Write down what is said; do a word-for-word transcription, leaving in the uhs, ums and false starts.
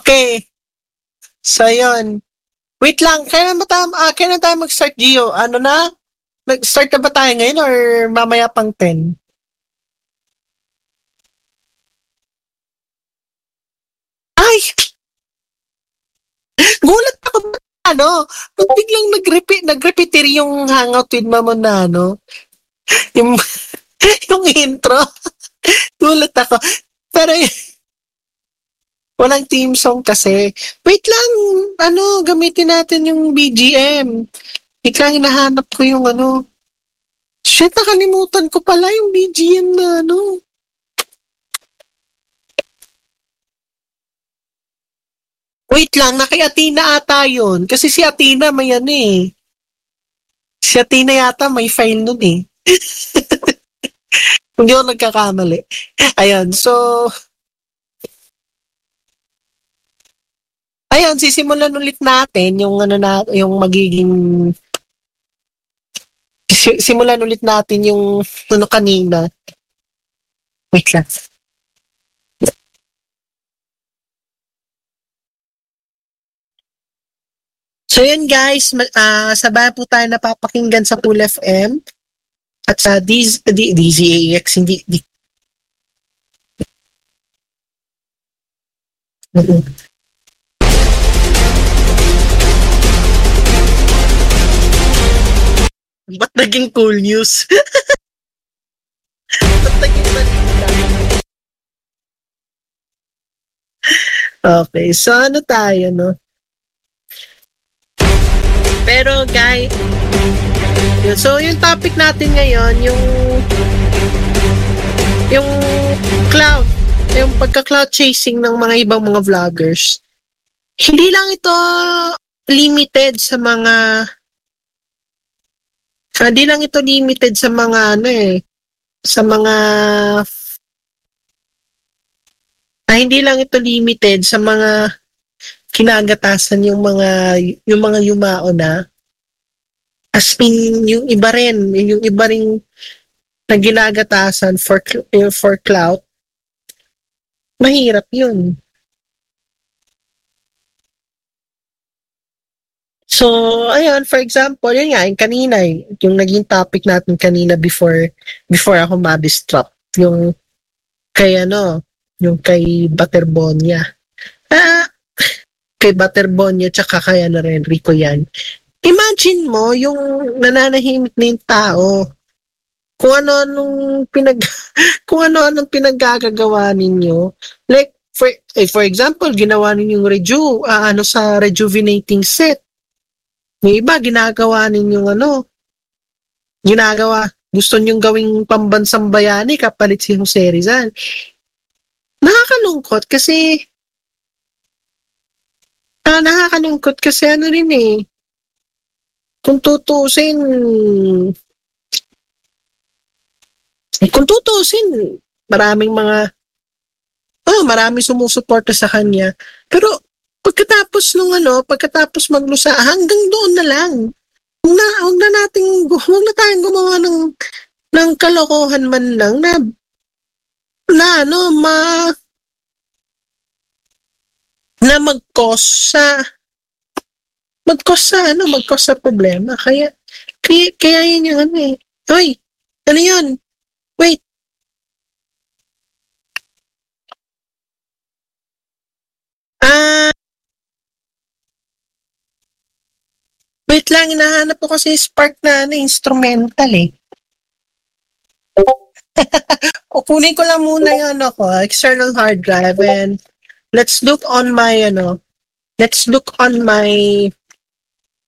Okay. So, yun. Wait lang, kailan ba tayo, ah, kailan tayo mag-start, Gio? Ano na? Nag-start na ba tayo ngayon or mamaya pang ten? Ay! Gulat ako ba, ano? Ba't biglang nag-repeat, nag-repeater yung hangout with Mamon na, ano? Yung, yung intro. Gulat ako. Pero, walang team song kasi. Wait lang, ano, gamitin natin yung B G M. Ika, hinahanap ko yung ano. Shit, nakalimutan ko pala yung B G M na ano. Wait lang, na kay Athena ata yun. Kasi si Athena may ano eh. Si Athena yata may file nun eh. Hindi ako nagkakamali. Ayan, so... Ayun, sisimulan ulit natin yung ano na, yung magiging... Simulan ulit natin yung ano kanina. Wait lang. So yun guys, uh, sabay po tayo napapakinggan sa Cool F M at sa D Z A X, hindi, di. Uh-huh. Ba't naging cool news? Ba't naging balita? Okay, so ano tayo, no? Pero guys, yun, so yung topic natin ngayon, yung yung cloud, yung pagka-cloud chasing ng mga ibang mga vloggers. Hindi lang ito limited sa mga hindi lang ito limited sa mga ano eh, sa mga ah, hindi lang ito limited sa mga kinagatasan yung mga yung mga yumao na as in yung iba rin yung iba rin na ginagatasan for for clout, mahirap yun. So ayun, for example yun nga yung kanina yung naging topic natin kanina before before ako ma-distract yung kay ano yung kay Butterbonia ah kay Butterbonia tsaka kay ano rin Rico yan. Imagine mo yung nananahimik na yung tao. Kung ano anong pinag kung ano anong pinaggagawa ninyo. Like for eh, for example, ginawa ninyong reju uh, ano sa rejuvenating set. Yung iba ginagawa ninyong ano ginagawa gusto ninyong gawing pambansang bayani kapalit si Jose Rizal. Nakakalungkot kasi ah, nakakalungkot kasi ano rin eh kung tutusin, kung tutusin, maraming mga, oh, maraming sumusuporta sa kanya. Pero, pagkatapos nung ano, pagkatapos maglusa, hanggang doon na lang. Huwag na, huwag na nating, huwag na tayong gumawa ng, ng kalokohan man lang na, na ano, ma, na mag-cause sa, mag-cause sa ano, mag-cause sa problema. Kaya, kaya, kaya yun yung ano eh. Hoy, ano yun? Wait. Ah, wait lang, hinahanap ko kasi spark na ano, instrumental eh. Kukunin ko lang muna yung ano ko, external hard drive and let's look on my ano, let's look on my